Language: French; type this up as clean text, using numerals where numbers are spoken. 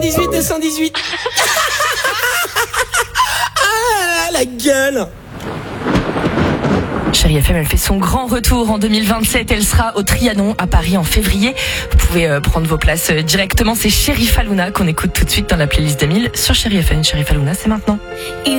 78 218. Ah, la gueule. Chérie FM, elle fait son grand retour en 2027. Elle sera au Trianon à Paris en février. Vous pouvez prendre vos places directement. C'est Chérif Alouna qu'on écoute tout de suite dans la playlist d'Emile sur Chérie FM. Chérif Alouna, c'est maintenant.